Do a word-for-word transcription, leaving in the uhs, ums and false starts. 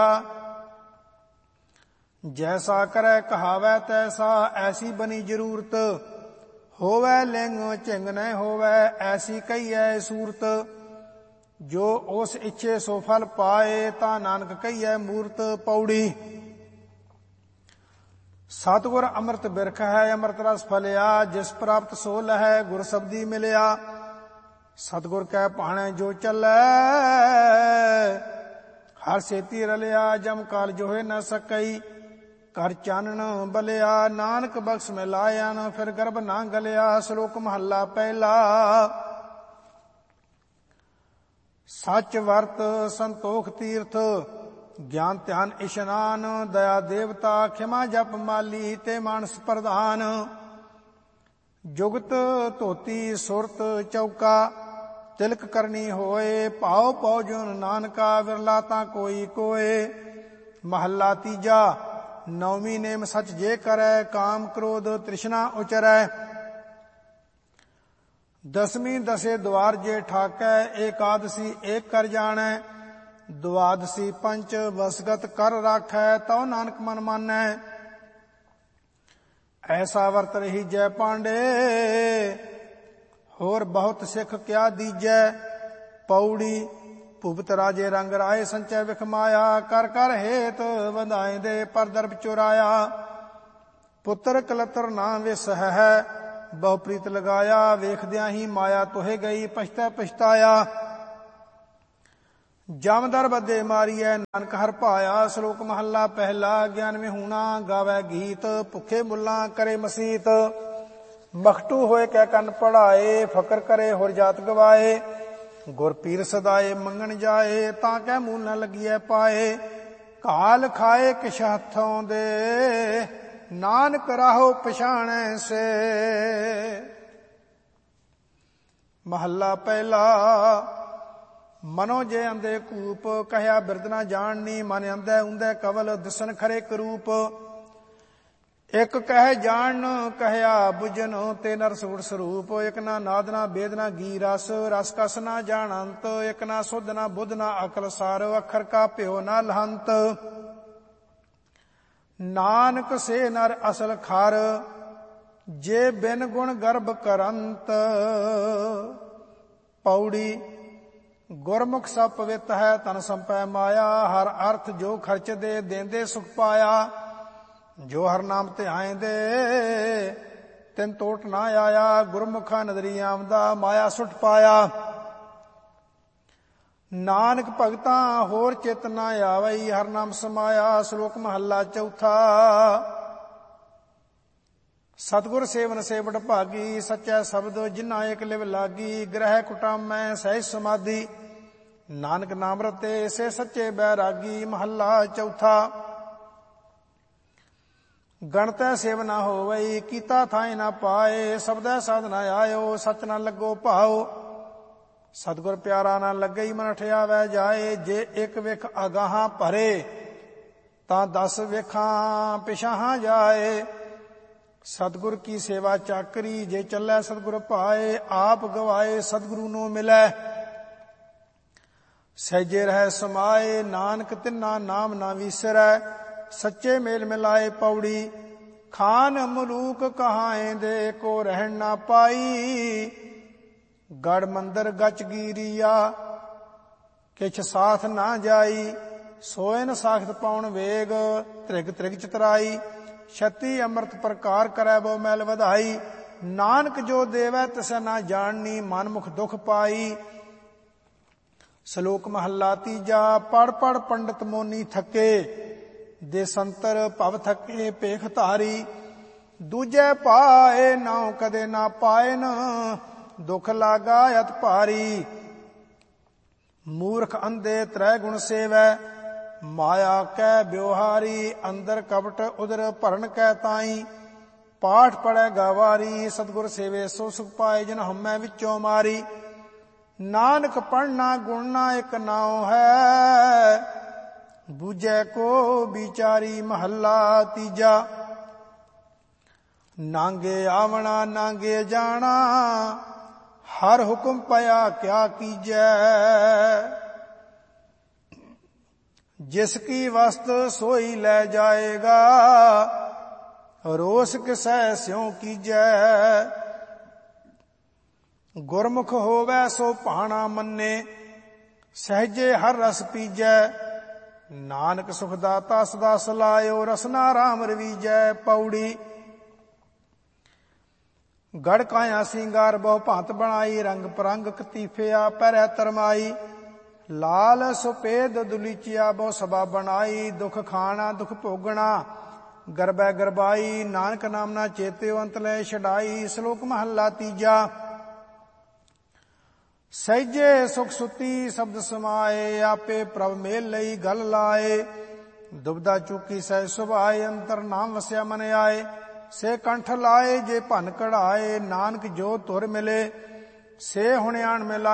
जैसा करे कहावै तैसा, ऐसी बनी जरूरत। होवै लिंग चिंग न होवै, ऐसी कहिए सूरत। जो उस इच्छे सो फल पाए, ता नानक कहिए मूरत। पौड़ी। सतगुर अमृत बिरख है, अमृत रस फलिया। जिस प्राप्त सो लहै, गुर शब्दी मिलिया। सतगुर कै भाणे जो चलै, हर सेती रलिया। जम काल जोहे न सकई, कर चानन बलिया। नानक बख्श में लाया न, फिर गर्भ ना गलिया। श्लोक महला पहला। सच वर्त संतोख तीर्थ, ज्ञान ध्यान इशनान। दया देवता क्षमा जप माली, ते मानस प्रधान। जुगत धोती सुरत चौका, तिलक करनी होए। भाव पौजुन नानका, विरला ता कोई कोए। महला तीजा। नौवीं नेम सच जे करै, काम क्रोध तृष्णा उचरै। दसवीं दसे द्वार जे ठाकै, एकादशी एक कर जानै। द्वादशी पंच वसगत कर राखै, तौ नानक मन मानै। ऐसा वर्त रही जय पांडे, होर बहुत सिख क्या दीजै। पौड़ी। भुगत राजे रंग राय, संचय विख माया। कर कर हेत वधाए दे, पर दर्भ चुराया। पुत्र कलतर ना विस है, बहु प्रीत लगाया। वेखद्या ही माया तुहे गई, पछतै पछताया। जामदर बदे मारियै, नानक हर पाया। श्लोक महला पहला। ज्ञान विहूणा गावै गीत, भुखे मुल्ला करे मसीत। मखटू होए कै कन पढ़ाए, फकर करे होर जात गवाए। गुर पीर सदाए मंगण जाए, ताकै मूल न लगिए पाए। काल खाए किश हथों दे, नानक राहो पछाणै से। महला पहला। मनो जे अंधे कूप, कहया बिरद ना जाननी। मन अंधे ऊंधे कवल, दिसन खरे करूप। एक कह जान कहया बुझन, ते नर सुर स्वरूप। एक ना नाद ना वेद ना गी रस, रस कस ना जानंत। एक ना सुध ना बुध ना अकल सार, अखर का प्यो ना लहंत। नानक से नर असल खार, जे बिन गुण गर्भ करंत। पौड़ी। गुरमुख सब पवित है, तन संपै माया। हर अर्थ जो खर्च दे, देंदे सुख पाया। जो हर नाम ते आएंदे, तिन टोट ना आया। गुरमुखा नदरी आमदा, माया सुट पाया। नानक भगता होर चित ना आवई, हर नाम समाया। श्लोक महला चौथा। सतगुर सेवन सेवट भागी, सच्चा शब्द जिन्ना एक लिव लागी। ग्रह कुटामै सहज समाधि, नानक नाम रते से सच्चे बैरागी। महला चौथा। गणतै सेव ना होवई, कीता थाई ना पाए। शब्दै साध ना आयो, सच ना लगो भाओ। सतगुर प्यारा ना लगई, मन ठियावै जाए। जे एक विख अगाहां भरे, तां दस विखां पिछाहां जाए। सतगुर की सेवा चाकरी, जे चलै सतगुर पाए। आप गवाए सतगुरु नो मिलै, सहजे रह समाए। नानक तिन्ना नाम ना विसरै, सच्चे मेल मिलाए। पौड़ी। खान मलूक कहाएं दे, को रहन ना पाई। गढ़ मंदिर गच गिरिया, किछ साथ ना जाई। सोयन साखत पाउन वेग, त्रिग त्रिग चतराई। छती अमृत प्रकार करै बो मैल वधाई। नानक जो देवै तिसै ना जाननी, मन मुख दुख पाई। श्लोक महला तीजा। पढ़ पढ़ पंडित मोनी थके, देसंतर भव थके पेख धारी। दूजे पाए नाउ कदे ना पाए न, दुख लागा अत भारी। मूर्ख अंधे त्रै गुण सेवै, माया कै ब्योहारी। अंदर कपट उदर भरन कै ताई, पाठ पढ़ै गवारी। सतगुर सेवे सो सुख पाए, जिन हमै विचों मारी। नानक पढ़ना गुणना एक नाउ है, बूझै को बिचारी। महला तीजा। नांगे आवना नांगे जाना, हर हुक्म पया क्या कीजै। जिस की वस्त सोई ले जाएगा, रोस किसै स्यों कीजै। गुरमुख होवै सो भाना मन्ने, सहजे हर रस पीजै। नानक सुखदाता सदा सलायो, रसना राम रवीजै। पौड़ी गढ़ काया सिंगार बहु भांत बनाई, रंग परंग कतीफिया पैरै तरमाई। लाल सुपेद दुलीचिया बहु सभा बनाई, दुख खाना दुख भोगना गरबै गरबाई। नानक नाम ना चेत्यो अंत ले छड़ाई, श्लोक महला तीजा। सहजे सुख सुती शब्द समाए, आपे प्रभ मेल लई गल लाए। दुबदा चूकी सह सुभाए, अंतर नाम वस्या मन आए। से कंठ लाए जे भन कढ़ाए, नानक जो तुर मिले से हुणियाण मिला।